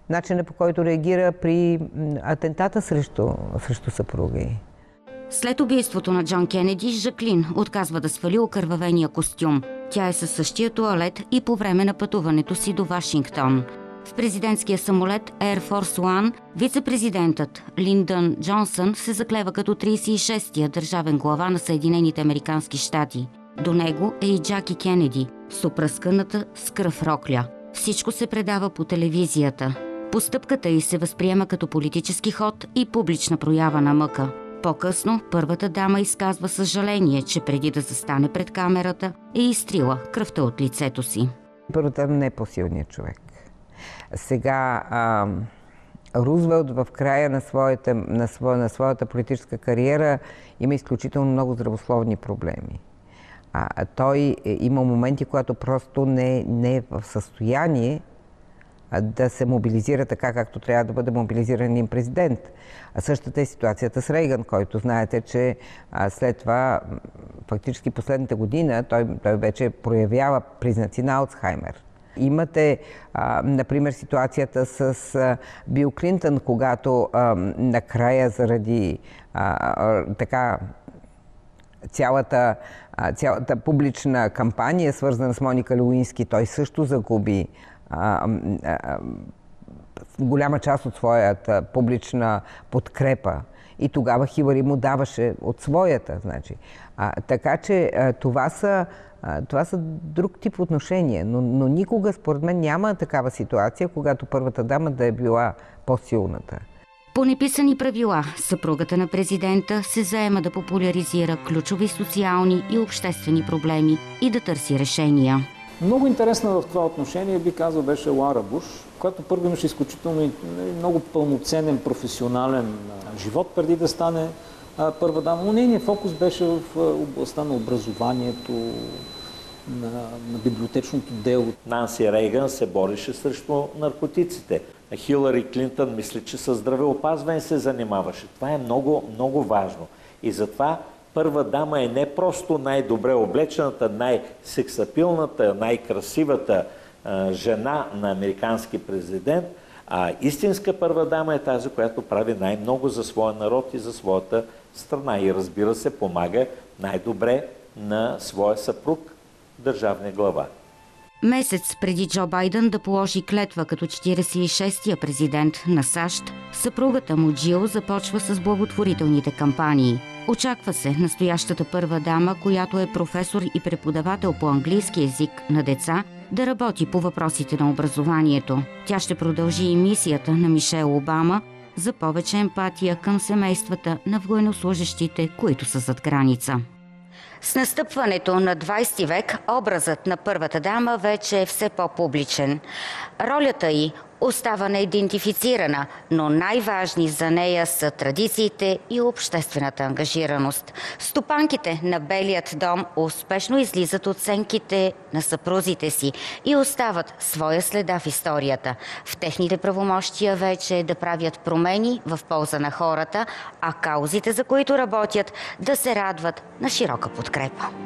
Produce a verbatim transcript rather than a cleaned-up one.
начина, по който реагира при атентата срещу, срещу съпруга ѝ. След убийството на Джон Кенеди, Жаклин отказва да свали окървавения костюм. Тя е със същия тоалет и по време на пътуването си до Вашингтон. В президентския самолет Air Force One вице-президентът Линдън Джонсън се заклева като тридесет и шестия държавен глава на Съединените американски щати. До него е и Джаки Кенеди, с опръсканата с кръв рокля. Всичко се предава по телевизията. Постъпката ѝ се възприема като политически ход и публична проява на мъка. По-късно първата дама изказва съжаление, че преди да застане пред камерата е изтрила кръвта от лицето си. Първата не е по-силният човек. Сега а, Рузвелт в края на своята, на, своя, на своята политическа кариера има изключително много здравословни проблеми. А, той има моменти, когато просто не, не е в състояние да се мобилизира така, както трябва да бъде мобилизиран един президент. А същата е ситуацията с Рейган, който знаете, че а, след това, фактически последната година, той, той вече проявява признаци на Алцхаймер. Имате, а, например, ситуацията с а, Бил Клинтън, когато а, накрая заради а, а, така цялата, а, цялата публична кампания, свързана с Моника Леуински, той също загуби а, а, голяма част от своята публична подкрепа. И тогава Хилари му даваше от своята. Значи. А, така че а, това са Това са друг тип отношения, но, но никога, според мен, няма такава ситуация, когато първата дама да е била по-силната. По неписани правила, съпругата на президента се заема да популяризира ключови социални и обществени проблеми и да търси решения. Много интересна в това отношение, би казал, беше Лаура Буш, която първо имаше изключително много пълноценен професионален живот преди да стане първа дама, но нейният фокус беше в областта на образованието, на, на библиотечното дело. Нанси Рейган се бореше срещу наркотиците. Хилари Клинтън мисли, че със здравеопазване се занимаваше. Това е много, много важно. И затова първа дама е не просто най-добре облечената, най-сексапилната, най-красивата а, жена на американски президент, а истинска първа дама е тази, която прави най-много за своя народ и за своята страна. И разбира се, помага най-добре на своя съпруг, държавния глава. Месец преди Джо Байдън да положи клетва като четиридесет и шестия президент на САЩ, съпругата му Джил започва с благотворителните кампании. Очаква се настоящата първа дама, която е професор и преподавател по английски език на деца, да работи по въпросите на образованието. Тя ще продължи и мисията на Мишел Обама за повече емпатия към семействата на военнослужещите, които са зад граница. С настъпването на двадесети век образът на първата дама вече е все по-публичен. Ролята й остава неидентифицирана, но най-важни за нея са традициите и обществената ангажираност. Стопанките на Белият дом успешно излизат оценките на съпрузите си и остават своя следа в историята. В техните правомощия вече е да правят промени в полза на хората, а каузите, за които работят, да се радват на широка подкрепа.